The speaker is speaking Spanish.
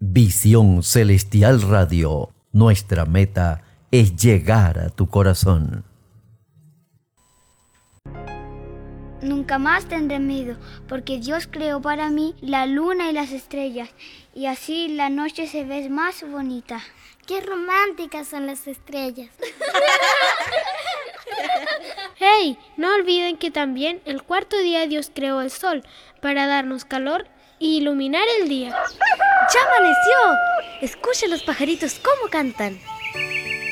Visión Celestial Radio. Nuestra meta es llegar a tu corazón. Nunca más tendré miedo, porque Dios creó para mí la luna y las estrellas, y así la noche se ve más bonita. ¡Qué románticas son las estrellas! ¡Hey! No olviden que también el cuarto día Dios creó el sol para darnos calor y iluminar el día. ¡Ya amaneció! Escuchen los pajaritos cómo cantan.